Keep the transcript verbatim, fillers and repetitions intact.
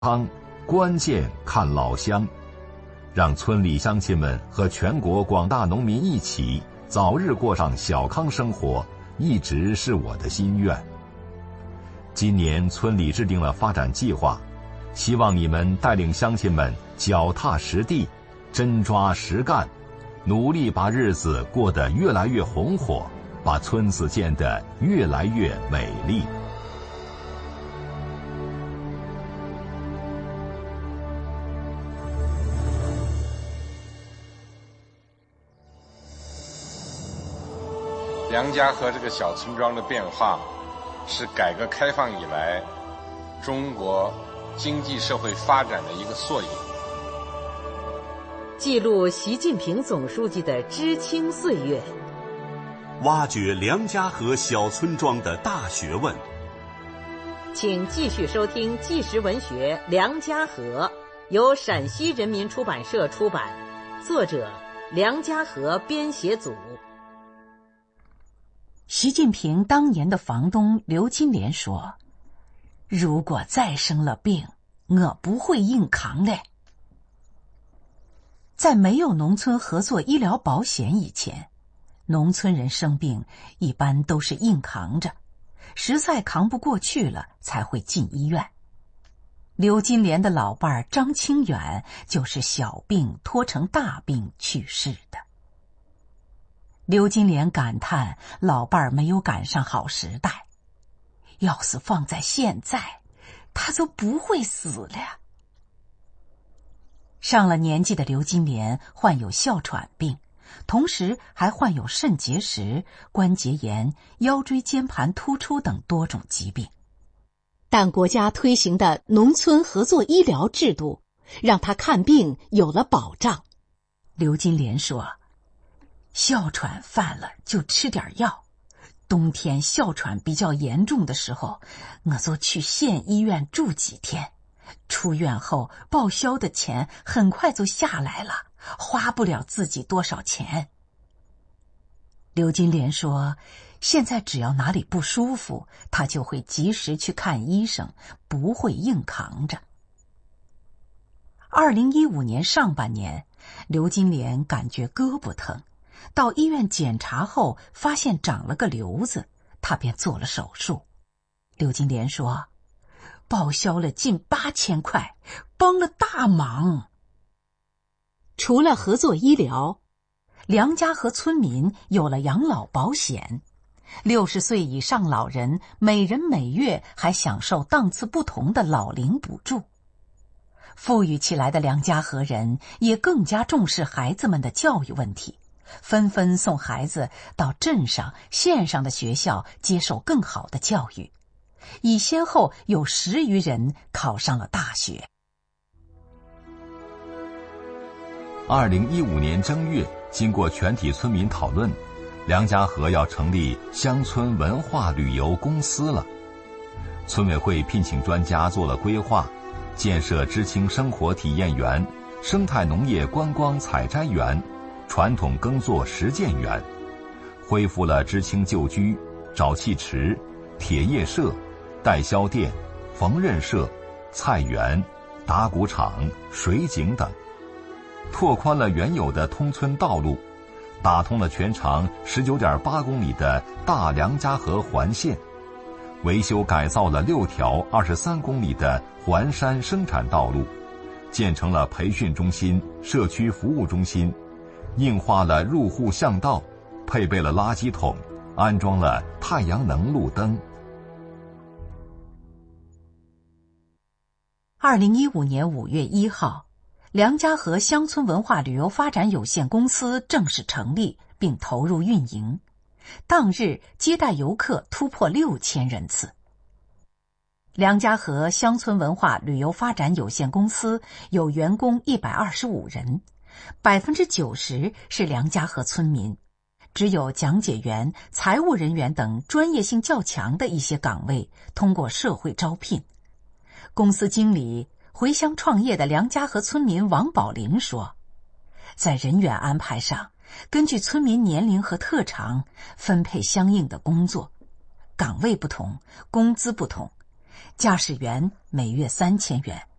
康，关键看老乡。让村里乡亲们和全国广大农民一起早日过上小康生活，一直是我的心愿。今年村里制定了发展计划，希望你们带领乡亲们脚踏实地，真抓实干，努力把日子过得越来越红火，把村子建得越来越美丽。 梁家河这个小村庄的变化，是改革开放以来中国经济社会发展的一个缩影。 记录习近平总书记的知青岁月， 挖掘梁家河小村庄的大学问。 请继续收听纪实文学《梁家河》，由陕西人民出版社出版，作者梁家河编写组。 习近平当年的房东刘金莲说：“如果再生了病，我不会硬扛嘞。”在没有农村合作医疗保险以前，农村人生病一般都是硬扛着，实在扛不过去了才会进医院。刘金莲的老伴儿张清远就是小病拖成大病去世的。刘金莲感叹老伴儿没有赶上好时代，要是放在现在，他就不会死了呀。上了年纪的刘金莲患有哮喘病，同时还患有肾结石、关节炎、腰椎间盘突出等多种疾病。 但国家推行的农村合作医疗制度，让他看病有了保障。 刘金莲说：“哮喘犯了就吃点药，冬天哮喘比较严重的时候，我就去县医院住几天，出院后报销的钱很快就下来了，花不了自己多少钱。”刘金莲说，现在只要哪里不舒服，他就会及时去看医生，不会硬扛着。二零一五年上半年，刘金莲感觉胳膊疼，到医院检查后发现长了个瘤子，他便做了手术。刘金莲说，报销了近八千块，帮了大忙。 除了合作医疗， 梁家河村民有了养老保险，六十岁以上老人每人每月还享受档次不同的老龄补助。富裕起来的梁家河人也更加重视孩子们的教育问题，纷纷送孩子到镇上、县上的学校接受更好的教育，已先后有十余人考上了大学。 二零一五年正月，经过全体村民讨论，梁家河要成立乡村文化旅游公司了。村委会聘请专家做了规划，建设知青生活体验园、生态农业观光采摘园、传统耕作实践园，恢复了知青旧居、沼气池、铁业社、代销店、缝纫社、菜园、打谷场、水井等，拓宽了原有的通村道路，打通了全长 十九点八公里的大梁家河环线，维修改造了六条二十三公里的环山生产道路，建成了培训中心、社区服务中心，硬化了入户巷道，配备了垃圾桶，安装了太阳能路灯。 二零一五年五月一号，梁家河乡村文化旅游发展有限公司正式成立并投入运营，当日接待游客突破六千人次。梁家河乡村文化旅游发展有限公司有员工一百二十五人，百分之九十是梁家河村民，只有讲解员、财务人员等专业性较强的一些岗位通过社会招聘。公司经理回乡创业的梁家河村民王宝林说，在人员安排上，根据村民年龄和特长分配相应的工作，岗位不同，工资不同。驾驶员每月三千元，